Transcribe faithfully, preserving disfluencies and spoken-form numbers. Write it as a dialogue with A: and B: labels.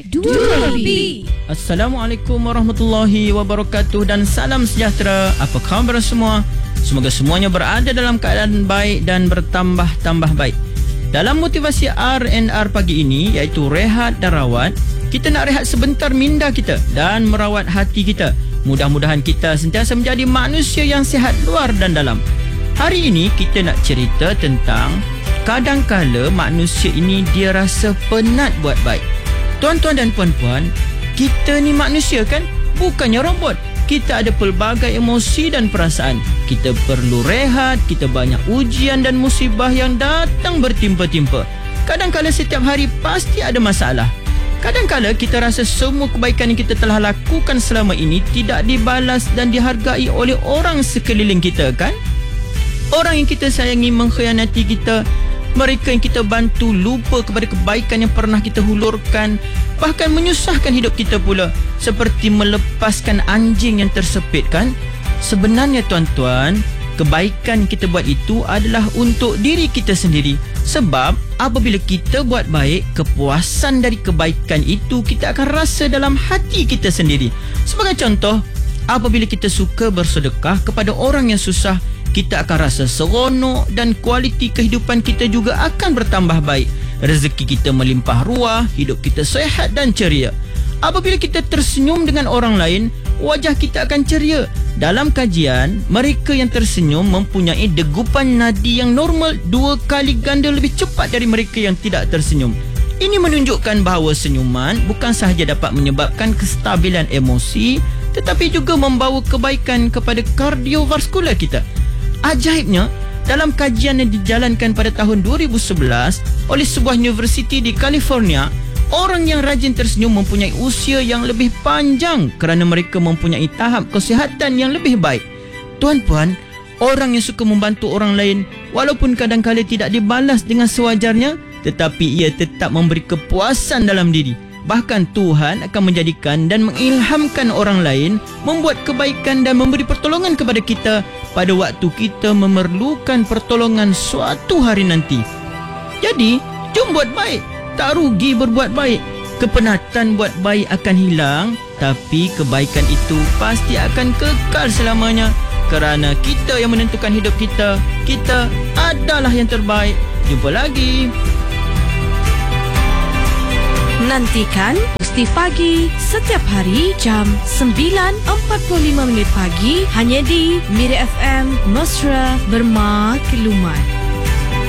A: Pagi dua B.
B: Assalamualaikum warahmatullahi wabarakatuh dan salam sejahtera. Apa khabar semua? Semoga semuanya berada dalam keadaan baik dan bertambah-tambah baik. Dalam motivasi R and R pagi ini, iaitu rehat dan rawat, kita nak rehat sebentar minda kita dan merawat hati kita. Mudah-mudahan kita sentiasa menjadi manusia yang sihat luar dan dalam. Hari ini kita nak cerita tentang kadang-kala manusia ini dia rasa penat buat baik. Tuan-tuan dan puan-puan, kita ni manusia kan? Bukannya robot. Kita ada pelbagai emosi dan perasaan. Kita perlu rehat, kita banyak ujian dan musibah yang datang bertimpa-timpa. Kadang-kala setiap hari pasti ada masalah. Kadang-kala kita rasa semua kebaikan yang kita telah lakukan selama ini tidak dibalas dan dihargai oleh orang sekeliling kita, kan? Orang yang kita sayangi mengkhianati kita. Mereka yang kita bantu lupa kepada kebaikan yang pernah kita hulurkan, bahkan menyusahkan hidup kita pula, seperti melepaskan anjing yang tersepit, kan? Sebenarnya tuan-tuan, kebaikan yang kita buat itu adalah untuk diri kita sendiri. Sebab apabila kita buat baik, kepuasan dari kebaikan itu kita akan rasa dalam hati kita sendiri. Sebagai contoh, apabila kita suka bersedekah kepada orang yang susah, kita akan rasa seronok dan kualiti kehidupan kita juga akan bertambah baik. Rezeki kita melimpah ruah, hidup kita sehat dan ceria. Apabila kita tersenyum dengan orang lain, wajah kita akan ceria. Dalam kajian, mereka yang tersenyum mempunyai degupan nadi yang normal dua kali ganda lebih cepat dari mereka yang tidak tersenyum. Ini menunjukkan bahawa senyuman bukan sahaja dapat menyebabkan kestabilan emosi, tetapi juga membawa kebaikan kepada kardiovaskular kita. Ajaibnya, dalam kajian yang dijalankan pada tahun dua ribu sebelas oleh sebuah universiti di California, orang yang rajin tersenyum mempunyai usia yang lebih panjang kerana mereka mempunyai tahap kesihatan yang lebih baik. Tuan-puan, orang yang suka membantu orang lain, walaupun kadang-kadang tidak dibalas dengan sewajarnya, tetapi ia tetap memberi kepuasan dalam diri. Bahkan Tuhan akan menjadikan dan mengilhamkan orang lain membuat kebaikan dan memberi pertolongan kepada kita pada waktu kita memerlukan pertolongan suatu hari nanti. Jadi, jom buat baik. Tak rugi berbuat baik. Kepenatan buat baik akan hilang, tapi kebaikan itu pasti akan kekal selamanya. Kerana kita yang menentukan hidup kita, kita adalah yang terbaik. Jumpa lagi.
A: Nantikan Positif Pagi setiap hari jam sembilan empat puluh lima minit pagi hanya di Mira F M Mesra Bermaklumat.